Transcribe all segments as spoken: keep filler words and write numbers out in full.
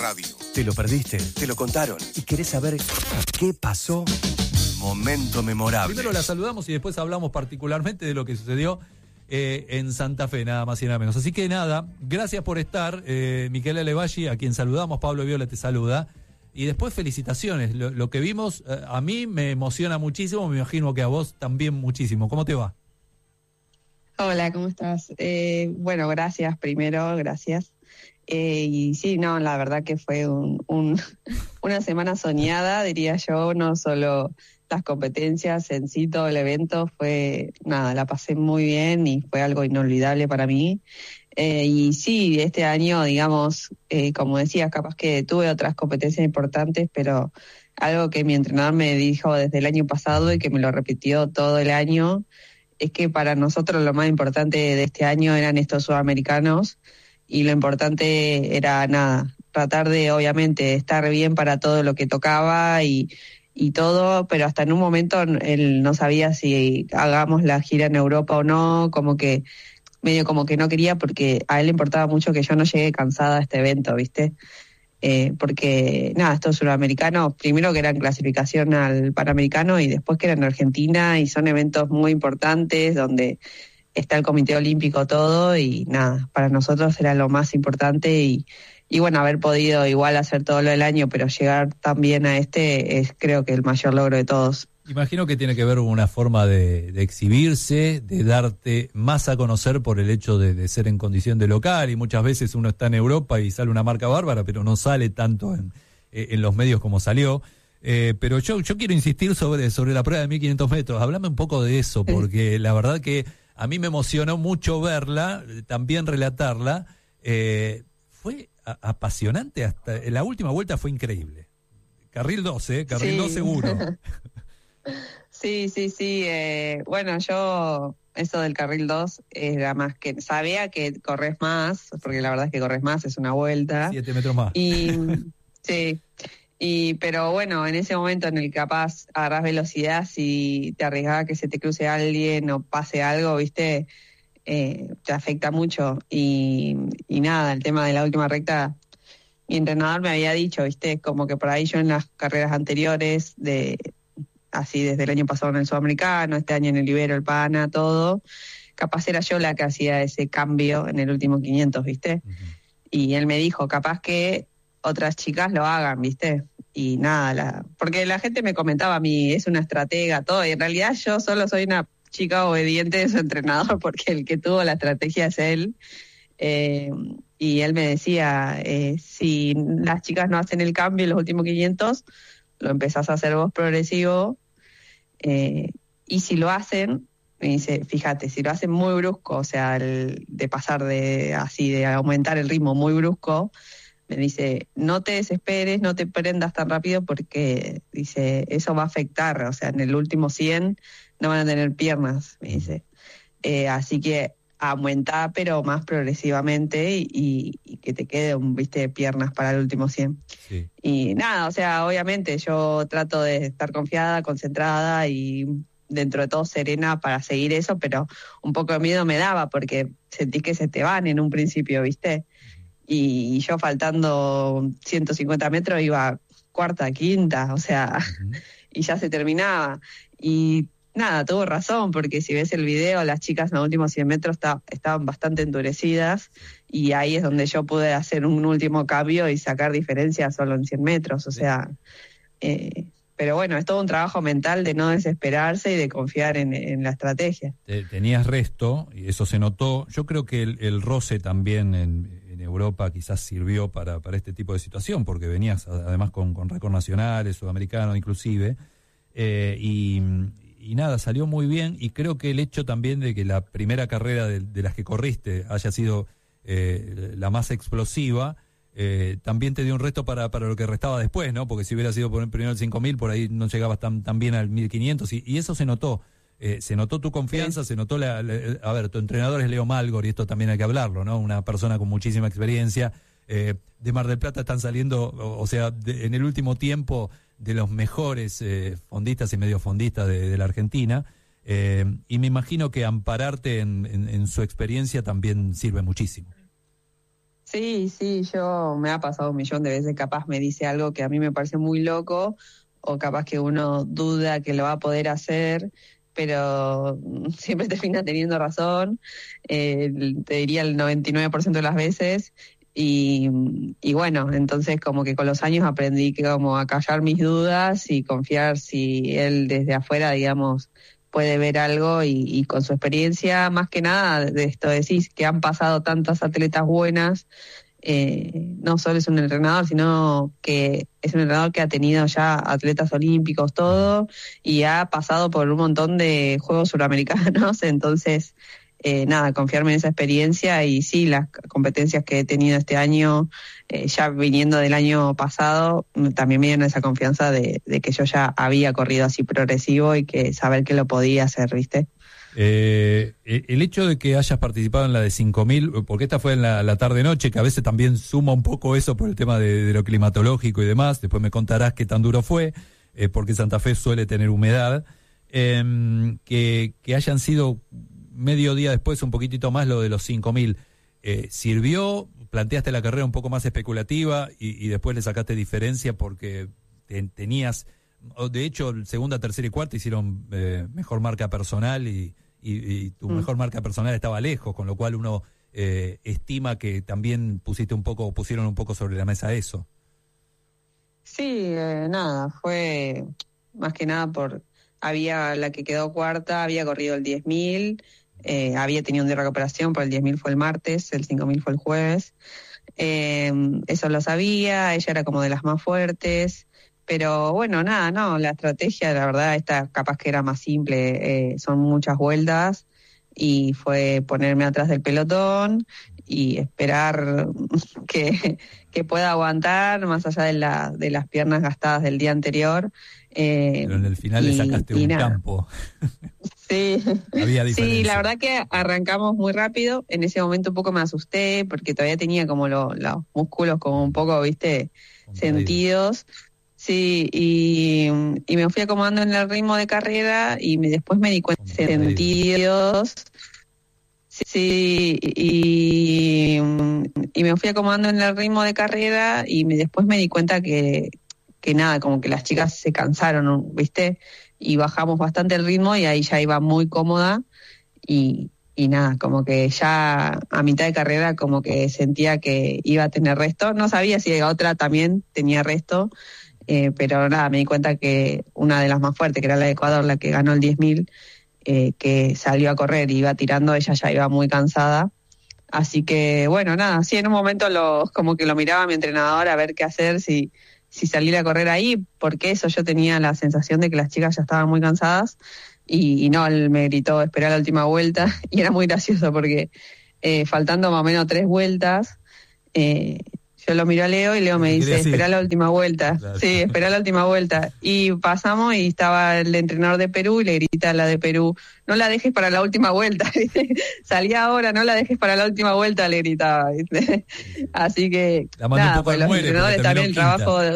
radio. ¿Te lo perdiste? ¿Te lo contaron? ¿Y querés saber qué pasó? Momento memorable. Primero la saludamos y después hablamos particularmente de lo que sucedió eh, en Santa Fe, nada más y nada menos. Así que nada, gracias por estar, eh, Micaela Levalli, a quien saludamos, Pablo Viola te saluda. Y después felicitaciones, lo, lo que vimos eh, a mí me emociona muchísimo, me imagino que a vos también muchísimo. ¿Cómo te va? Hola, ¿cómo estás? Eh, bueno, gracias primero, gracias. Eh, y sí, no, la verdad que fue un, un, una semana soñada, diría yo, no solo las competencias en sí, todo el evento, fue, nada, la pasé muy bien y fue algo inolvidable para mí. Eh, y sí, este año, digamos, eh, como decías, capaz que tuve otras competencias importantes, pero algo que mi entrenador me dijo desde el año pasado y que me lo repitió todo el año, es que para nosotros lo más importante de este año eran estos sudamericanos y lo importante era, nada, tratar de, obviamente, estar bien para todo lo que tocaba y, y todo, pero hasta en un momento él no sabía si hagamos la gira en Europa o no, como que medio como que no quería porque a él le importaba mucho que yo no llegue cansada a este evento, ¿viste? Eh, porque, nada, estos sudamericanos, primero que eran clasificación al Panamericano y después que eran en Argentina y son eventos muy importantes donde está el Comité Olímpico todo y nada, para nosotros era lo más importante y, y bueno, haber podido igual hacer todo lo del año, pero llegar también a este es creo que el mayor logro de todos. Imagino que tiene que ver con una forma de, de exhibirse, de darte más a conocer por el hecho de, de ser en condición de local y muchas veces uno está en Europa y sale una marca bárbara, pero no sale tanto en, en los medios como salió. Eh, pero yo, yo quiero insistir sobre, sobre la prueba de mil quinientos metros. Háblame un poco de eso, porque la verdad que a mí me emocionó mucho verla, también relatarla. Eh, fue a, apasionante, hasta la última vuelta fue increíble. Carril dos, ¿eh? Carril sí. dos seguro. Sí, sí, sí. Eh, bueno, yo, eso del carril dos, era más que, sabía que corres más, porque la verdad es que corres más, es una vuelta. Siete metros más. Y, sí. Y, pero bueno, en ese momento en el que capaz agarrás velocidad, si te arriesgaba que se te cruce alguien o pase algo, viste, eh, te afecta mucho. Y, y nada, el tema de la última recta, mi entrenador me había dicho, viste, como que por ahí yo en las carreras anteriores, de así desde el año pasado en el Sudamericano, este año en el Ibero, el Pana, todo, capaz era yo la que hacía ese cambio en el último quinientos, viste. Uh-huh. Y él me dijo, capaz que otras chicas lo hagan, viste. Y nada, la, porque la gente me comentaba a mí, es una estratega, todo, y en realidad yo solo soy una chica obediente de su entrenador, porque el que tuvo la estrategia es él. Eh, y él me decía, eh, si las chicas no hacen el cambio en los últimos quinientos, lo empezás a hacer vos progresivo, eh, y si lo hacen, me dice, fíjate, si lo hacen muy brusco, o sea, el, de pasar de así, de aumentar el ritmo muy brusco, me dice, no te desesperes, no te prendas tan rápido porque, dice, eso va a afectar, o sea, en el último cien no van a tener piernas, me dice. Eh, así que aumenta, pero más progresivamente y, y, y que te queden, viste, piernas para el último cien. Sí. Y nada, o sea, obviamente yo trato de estar confiada, concentrada y dentro de todo serena para seguir eso, pero un poco de miedo me daba porque sentí que se te van en un principio, viste. Y yo faltando ciento cincuenta metros iba cuarta, quinta, o sea, uh-huh. y ya se terminaba. Y nada, tuvo razón, porque si ves el video, las chicas en los últimos cien metros está, estaban bastante endurecidas y ahí es donde yo pude hacer un último cambio y sacar diferencia solo en cien metros, o sea, eh, pero bueno, es todo un trabajo mental de no desesperarse y de confiar en, en la estrategia. Tenías resto y eso se notó. Yo creo que el, el roce también en, en Europa quizás sirvió para, para este tipo de situación, porque venías además con, con récords nacionales, sudamericanos inclusive, eh, y... Y nada, salió muy bien y creo que el hecho también de que la primera carrera de, de las que corriste haya sido eh, la más explosiva, eh, también te dio un resto para, para lo que restaba después, ¿no? Porque si hubiera sido por, primero el cinco mil, por ahí no llegabas tan, tan bien al mil quinientos y, y eso se notó. Eh, se notó tu confianza, sí. se notó la, la... A ver, tu entrenador es Leo Malgor y esto también hay que hablarlo, ¿no? Una persona con muchísima experiencia. Eh, de Mar del Plata están saliendo, o, o sea, de, en el último tiempo... de los mejores eh, fondistas y mediofondistas de, de la Argentina, eh, y me imagino que ampararte en, en, en su experiencia también sirve muchísimo. Sí, sí, yo me ha pasado un millón de veces, capaz me dice algo que a mí me parece muy loco, o capaz que uno duda que lo va a poder hacer, pero siempre termina teniendo razón, eh, te diría el noventa y nueve por ciento de las veces, y, y bueno, entonces como que con los años aprendí que como a callar mis dudas y confiar si él desde afuera, digamos, puede ver algo y, y con su experiencia, más que nada, de esto decís que han pasado tantas atletas buenas, eh, no solo es un entrenador, sino que es un entrenador que ha tenido ya atletas olímpicos, todo, y ha pasado por un montón de Juegos Suramericanos, entonces, eh, nada, confiarme en esa experiencia y sí, las competencias que he tenido este año, eh, ya viniendo del año pasado, también me dieron esa confianza de, de que yo ya había corrido así progresivo y que saber que lo podía hacer, ¿viste? Eh, el hecho de que hayas participado en la de cinco mil, porque esta fue en la, la tarde-noche, que a veces también suma un poco eso por el tema de, de lo climatológico y demás, después me contarás qué tan duro fue, eh, porque Santa Fe suele tener humedad, eh, que, que hayan sido medio día después, un poquitito más lo de los cinco mil, eh, ¿sirvió? ¿Planteaste la carrera un poco más especulativa y, y después le sacaste diferencia porque te, tenías... De hecho, segunda, tercera y cuarta hicieron eh, mejor marca personal y, y, y tu mm. mejor marca personal estaba lejos, con lo cual uno eh, estima que también pusiste un poco, pusieron un poco sobre la mesa eso. Sí, eh, nada, fue más que nada por... Había la que quedó cuarta, había corrido el diez mil, eh, había tenido un día de recuperación, pero el diez mil fue el martes, el cinco mil fue el jueves. Eh, eso lo sabía, ella era como de las más fuertes. Pero bueno, nada, no, la estrategia, la verdad, esta capaz que era más simple, eh, son muchas vueltas y fue ponerme atrás del pelotón y esperar que, que pueda aguantar más allá de, la, de las piernas gastadas del día anterior. Eh, Pero en el final y, le sacaste un nada. campo. Sí. Había diferencia. Sí, la verdad que arrancamos muy rápido, en ese momento un poco me asusté porque todavía tenía como lo, los músculos como un poco, viste, sentidos. Sí, y, y me fui acomodando en el ritmo de carrera y me, después me di cuenta de sentidos. Sí, y, y me fui acomodando en el ritmo de carrera y me, después me di cuenta que, que nada, como que las chicas se cansaron, ¿viste? Y bajamos bastante el ritmo y ahí ya iba muy cómoda y, y nada, como que ya a mitad de carrera como que sentía que iba a tener resto. No sabía si la otra también tenía resto. Eh, pero nada, me di cuenta que una de las más fuertes, que era la de Ecuador, la que ganó el diez mil, eh, que salió a correr y iba tirando, ella ya iba muy cansada. Así que, bueno, nada, sí, en un momento lo, como que lo miraba a mi entrenador a ver qué hacer, si, si salir a correr ahí, porque eso yo tenía la sensación de que las chicas ya estaban muy cansadas y, y no, él me gritó, esperá la última vuelta, y era muy gracioso porque eh, faltando más o menos tres vueltas, eh, yo lo miro a Leo y Leo me dice, espera la última vuelta. Claro. Sí, espera la última vuelta. Y pasamos y estaba el entrenador de Perú y le grita a la de Perú, no la dejes para la última vuelta. Salía ahora, no la dejes para la última vuelta, le gritaba. Así que, nada, pues los entrenadores también el trabajo... De...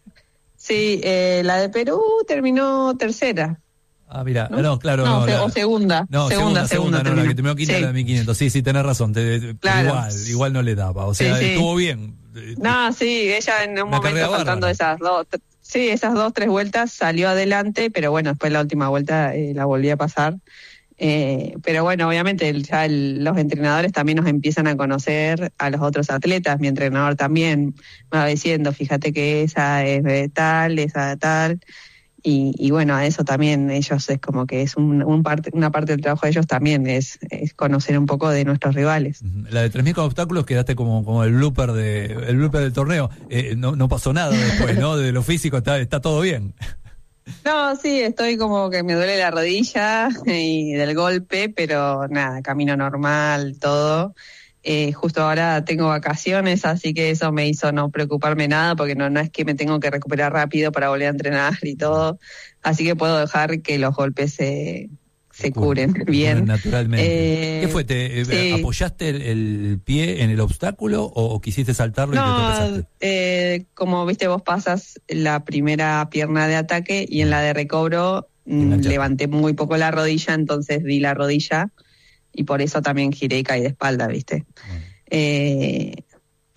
Sí, eh, la de Perú terminó tercera. Ah, mira, no, no claro. No, no se, la, o segunda. No, segunda, segunda, segunda no, la que terminó quinta sí. La de mil quinientos. Sí, sí, tenés razón. Te, claro. Igual, igual no le daba. O sea, sí, sí. Estuvo bien. No, sí, ella en un momento faltando esas dos, sí, esas dos, tres vueltas salió adelante, pero bueno, después la última vuelta eh, la volví a pasar. Eh, pero bueno, obviamente el, ya el, los entrenadores también nos empiezan a conocer a los otros atletas. Mi entrenador también me va diciendo, fíjate que esa es de tal, esa de tal. Y, y bueno, a eso también ellos es como que es un, un parte, una parte del trabajo de ellos también es, es conocer un poco de nuestros rivales. La de tres mil con obstáculos quedaste como, como el blooper de el blooper del torneo. Eh, no, no pasó nada después, ¿no? De lo físico está, está todo bien. No, sí, estoy como que me duele la rodilla y del golpe, pero nada, camino normal, todo. Eh, justo ahora tengo vacaciones, así que eso me hizo no preocuparme nada, porque no, no es que me tengo que recuperar rápido para volver a entrenar y todo, así que puedo dejar que los golpes se, se curen bien. Naturalmente. Eh, ¿Qué fue? ¿Te sí. apoyaste el, el pie en el obstáculo o, o quisiste saltarlo no, y te tropezaste? Eh, como viste, vos pasas la primera pierna de ataque y en la de recobro mm, levanté muy poco la rodilla, entonces di la rodilla. Y por eso también giré y caí de espalda, ¿viste? Bueno. Eh,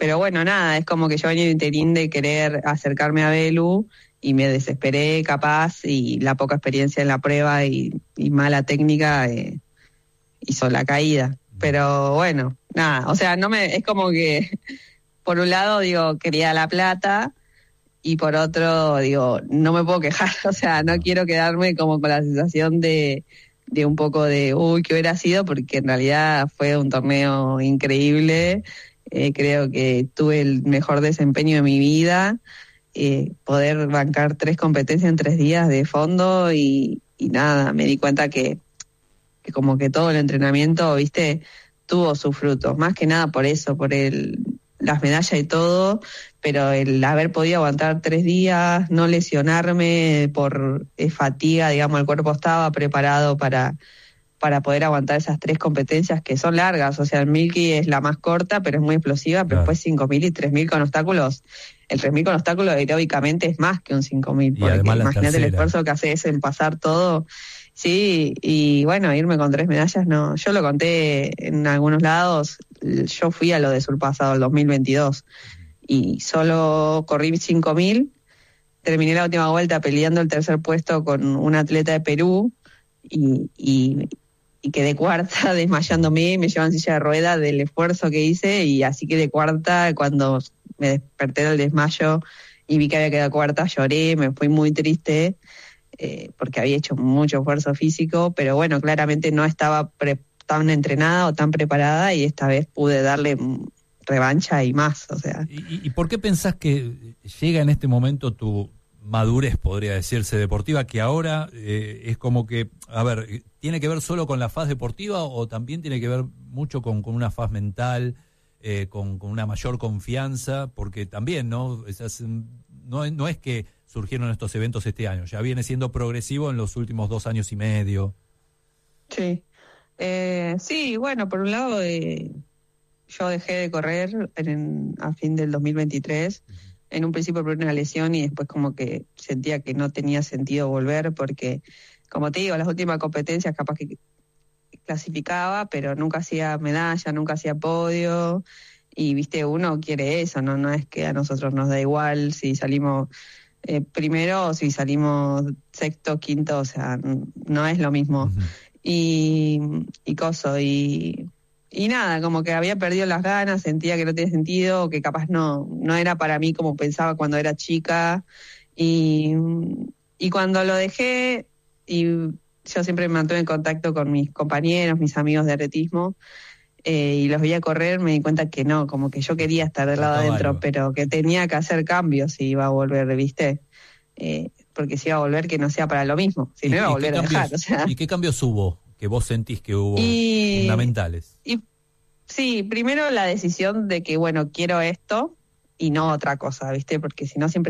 pero bueno, nada, es como que yo venía de interín de querer acercarme a Belu y me desesperé capaz y la poca experiencia en la prueba y, y mala técnica eh, hizo la caída. Pero bueno, nada, o sea, no me es como que por un lado digo quería la plata y por otro digo no me puedo quejar, o sea, no quiero quedarme como con la sensación de, de un poco de uy, ¿qué hubiera sido? Porque en realidad fue un torneo increíble, eh, creo que tuve el mejor desempeño de mi vida. Eh, poder bancar tres competencias en tres días de fondo y, y nada, me di cuenta que, que como que todo el entrenamiento, viste, tuvo sus frutos, más que nada por eso, por el las medallas y todo, pero el haber podido aguantar tres días, no lesionarme por eh, fatiga, digamos, el cuerpo estaba preparado para para poder aguantar esas tres competencias que son largas, o sea, el Milky es la más corta, pero es muy explosiva, pero claro. Después cinco mil y tres mil con obstáculos, el tres mil con obstáculos aeróbicamente es más que un cinco mil, porque imagínate el esfuerzo que haces en pasar todo, sí, y bueno, irme con tres medallas, no, yo lo conté en algunos lados, yo fui a lo de Surpasado el dos mil veintidós, y solo corrí cinco mil, terminé la última vuelta peleando el tercer puesto con un atleta de Perú, y, y y quedé cuarta desmayándome, me llevan silla de rueda del esfuerzo que hice y así quedé cuarta. Cuando me desperté del desmayo y vi que había quedado cuarta, lloré, me fui muy triste eh, porque había hecho mucho esfuerzo físico, pero bueno, claramente no estaba pre- tan entrenada o tan preparada y esta vez pude darle revancha y más, o sea. ¿Y, y por qué pensás que llega en este momento tu madurez, podría decirse, deportiva, que ahora eh, es como que, a ver, ¿tiene que ver solo con la faz deportiva o también tiene que ver mucho con, con una faz mental, eh, con, con una mayor confianza? Porque también, ¿no? Esas, no, no es que surgieron estos eventos este año, ya viene siendo progresivo en los últimos dos años y medio. Sí, eh, sí, bueno, por un lado, eh, yo dejé de correr en, a fin del dos mil veintitrés, uh-huh. En un principio por una lesión y después como que sentía que no tenía sentido volver porque, como te digo, las últimas competencias capaz que clasificaba, pero nunca hacía medalla, nunca hacía podio y, viste, uno quiere eso, no no es que a nosotros nos da igual si salimos eh, primero o si salimos sexto, quinto, o sea, no es lo mismo. Uh-huh. Y, y coso, y... Y nada, como que había perdido las ganas, sentía que no tenía sentido, que capaz no no era para mí como pensaba cuando era chica. Y, y cuando lo dejé, y yo siempre me mantuve en contacto con mis compañeros, mis amigos de atletismo, eh, y los veía correr, me di cuenta que no, como que yo quería estar del lado adentro, algo. Pero que tenía que hacer cambios si iba a volver, ¿viste? Eh, porque si iba a volver, que no sea para lo mismo, si no iba a volver a dejar. O sea. ¿Y qué cambios hubo? Que vos sentís que hubo y, fundamentales. Y sí, primero la decisión de que, bueno, quiero esto y no otra cosa, ¿viste? Porque si no siempre